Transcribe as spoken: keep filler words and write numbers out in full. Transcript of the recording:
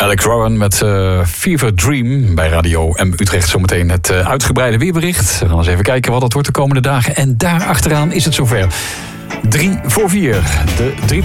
Alex Warren met uh, Fever Dream bij Radio M Utrecht. Zometeen het uh, uitgebreide weerbericht. We gaan eens even kijken wat het wordt de komende dagen. En daar achteraan is het zover. Drie voor vier. De drie